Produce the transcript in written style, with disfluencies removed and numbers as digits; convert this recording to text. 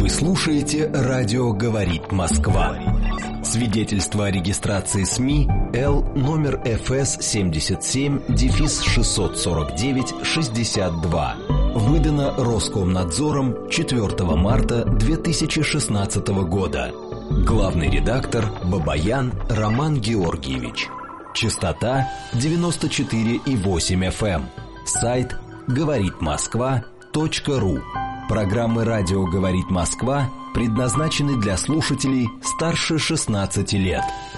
Вы слушаете «Радио говорит Москва». Свидетельство о регистрации СМИ Л номер ФС 77-649-62. Выдано Роскомнадзором 4 марта 2016 года. Главный редактор Бабаян Роман Георгиевич. Частота 94,8 FM. Сайт говоритмосква.ру. Программы «Радио говорит Москва» предназначены для слушателей старше 16 лет.